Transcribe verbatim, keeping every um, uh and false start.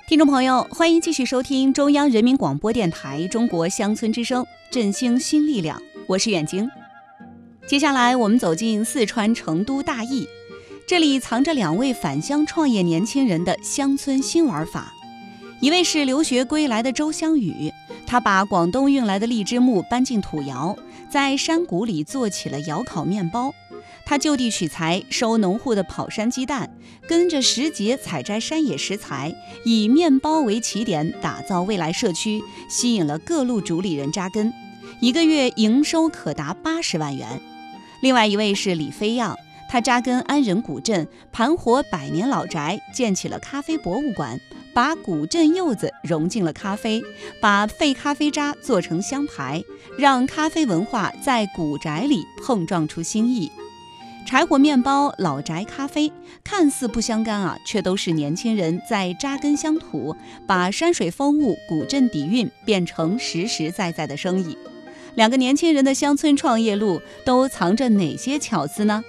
听众朋友，欢迎继续收听中央人民广播电台中国乡村之声，振兴新力量，我是远晶。接下来我们走进四川成都大邑，这里藏着两位返乡创业年轻人的乡村新玩法。一位是留学归来的周香宇，他把广东运来的荔枝木搬进土窑，在山谷里做起了窑烤面包。他就地取材，收农户的跑山鸡蛋，跟着时节采摘山野食材，以面包为起点，打造未来社区，吸引了各路主理人扎根，一个月营收可达八十万元。另外一位是李飞扬，他扎根安仁古镇，盘活百年老宅，建起了咖啡博物馆，把古镇柚子融进了咖啡，把废咖啡渣做成香牌，让咖啡文化在古宅里碰撞出新意。柴火面包、老宅咖啡看似不相干啊，却都是年轻人在扎根乡土，把山水风物、古镇底蕴变成实实在在的生意。两个年轻人的乡村创业路都藏着哪些巧思呢？